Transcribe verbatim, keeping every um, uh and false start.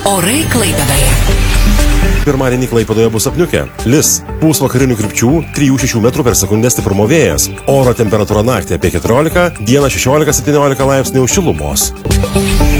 Orai Klaipėdoje. Pirmadienį Klaipėdoje bus apniukę. Lis. Pūs vakarinių krypčių trijų šešių metrų per sekundę stiprumo vėjas. Oro temperatūra naktį apie keturiolika, dieną šešiolika septyniolika laipsnių šilumos.